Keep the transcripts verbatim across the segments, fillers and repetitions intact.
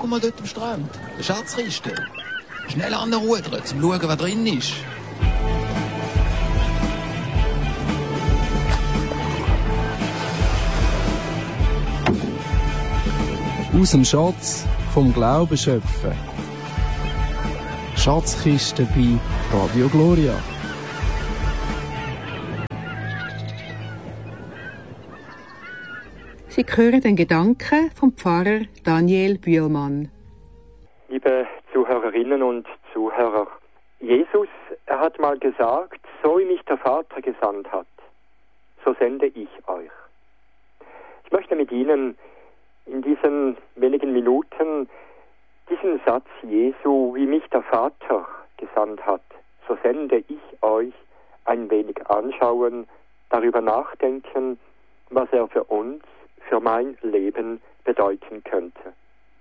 mal dort am Strand. Eine Schatzkiste. Schnell anrudern, zum schauen, was drin ist. Aus dem Schatz vom Glauben schöpfen. Schatzkiste bei Radio Gloria. Sie hören den Gedanken vom Pfarrer Daniel Bühlmann. Liebe Zuhörerinnen und Zuhörer, Jesus, er hat mal gesagt, so wie mich der Vater gesandt hat, so sende ich euch. Ich möchte mit Ihnen in diesen wenigen Minuten diesen Satz Jesu, wie mich der Vater gesandt hat, so sende ich euch, ein wenig anschauen, darüber nachdenken, was er für uns, für mein Leben bedeuten könnte.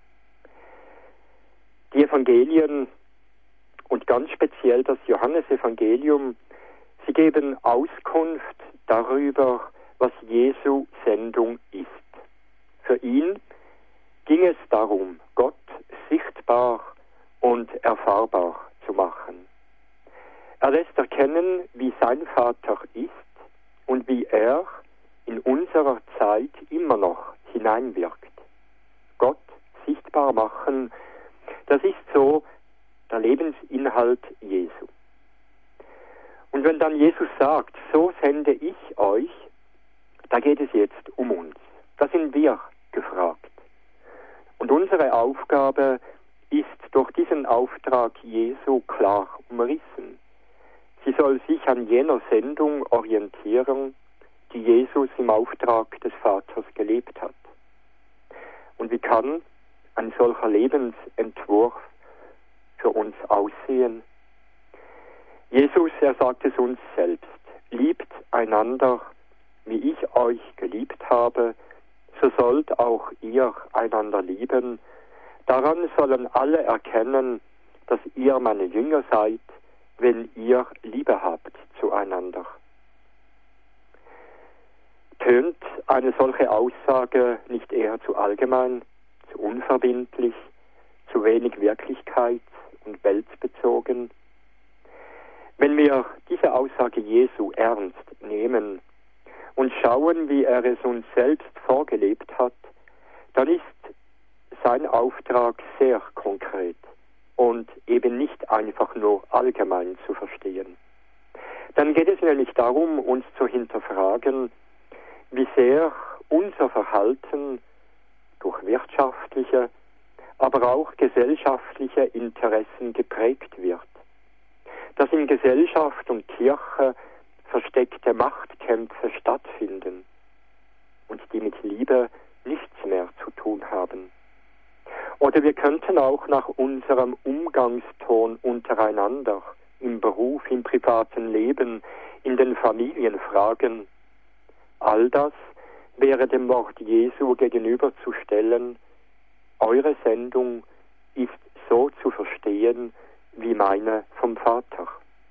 Die Evangelien und ganz speziell das Johannesevangelium, sie geben Auskunft darüber, was Jesu Sendung ist. Für ihn ging es darum, Gott sichtbar und erfahrbar zu machen. Er lässt erkennen, wie sein Vater ist und wie er in unserer Zeit immer noch hineinwirkt. Gott sichtbar machen, das ist so der Lebensinhalt Jesu. Und wenn dann Jesus sagt, so sende ich euch, da geht es jetzt um uns. Da sind wir gefragt. Und unsere Aufgabe ist durch diesen Auftrag Jesu klar umrissen. Sie soll sich an jener Sendung orientieren, die Jesus im Auftrag des Vaters gelebt hat. Und wie kann ein solcher Lebensentwurf für uns aussehen? Jesus, er sagt es uns selbst, liebt einander, wie ich euch geliebt habe, so sollt auch ihr einander lieben. Daran sollen alle erkennen, dass ihr meine Jünger seid, wenn ihr Liebe habt zueinander. Tönt eine solche Aussage nicht eher zu allgemein, zu unverbindlich, zu wenig Wirklichkeit und weltbezogen? Wenn wir diese Aussage Jesu ernst nehmen und schauen, wie er es uns selbst vorgelebt hat, dann ist sein Auftrag sehr konkret und eben nicht einfach nur allgemein zu verstehen. Dann geht es nämlich darum, uns zu hinterfragen, wie sehr unser Verhalten durch wirtschaftliche, aber auch gesellschaftliche Interessen geprägt wird. Dass in Gesellschaft und Kirche versteckte Machtkämpfe stattfinden und die mit Liebe nichts mehr zu tun haben. Oder wir könnten auch nach unserem Umgangston untereinander, im Beruf, im privaten Leben, in den Familien fragen. All das wäre dem Wort Jesu gegenüberzustellen. Eure Sendung ist so zu verstehen wie meine vom Vater.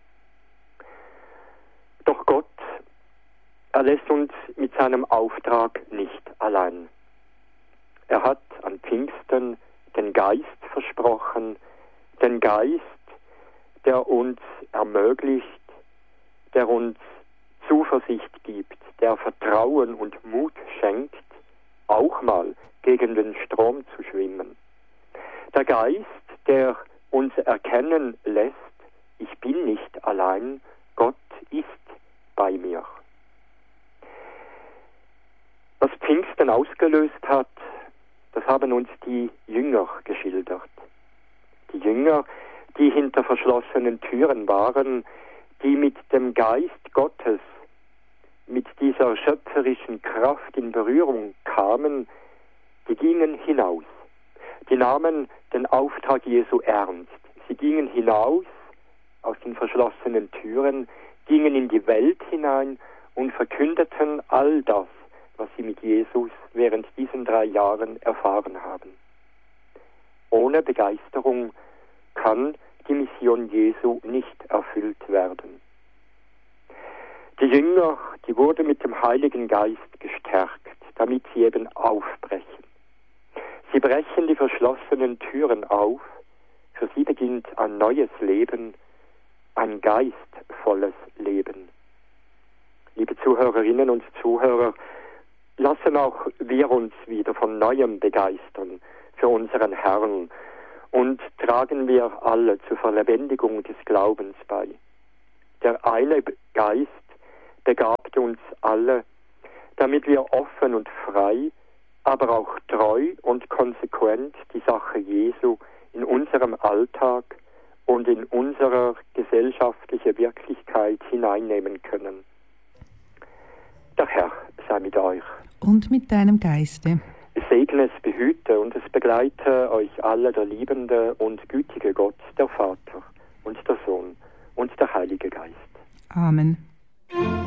Doch Gott, er lässt uns mit seinem Auftrag nicht allein. Er hat an Pfingsten den Geist versprochen, den Geist, der uns ermöglicht, der uns Zuversicht gibt, der Vertrauen und Mut schenkt, auch mal gegen den Strom zu schwimmen. Der Geist, der uns erkennen lässt, ich bin nicht allein, Gott ist bei mir. Was Pfingsten ausgelöst hat, das haben uns die Jünger geschildert. Die Jünger, die hinter verschlossenen Türen waren, die mit dem Geist Gottes, mit dieser schöpferischen Kraft in Berührung kamen, die gingen hinaus. Die nahmen den Auftrag Jesu ernst. Sie gingen hinaus aus den verschlossenen Türen, gingen in die Welt hinein und verkündeten all das, was sie mit Jesus während diesen drei Jahren erfahren haben. Ohne Begeisterung kann die Mission Jesu nicht erfüllt werden. Die Jünger, die wurden mit dem Heiligen Geist gestärkt, damit sie eben aufbrechen. Sie brechen die verschlossenen Türen auf. Für sie beginnt ein neues Leben, ein geistvolles Leben. Liebe Zuhörerinnen und Zuhörer, lassen auch wir uns wieder von Neuem begeistern für unseren Herrn und tragen wir alle zur Verlebendigung des Glaubens bei. Der eine Geist begabt uns alle, damit wir offen und frei, aber auch treu und konsequent die Sache Jesu in unserem Alltag und in unserer gesellschaftliche Wirklichkeit hineinnehmen können. Der Herr sei mit euch. Und mit deinem Geiste. Es segne, es behüte und es begleite euch alle der liebende und gütige Gott, der Vater und der Sohn und der Heilige Geist. Amen.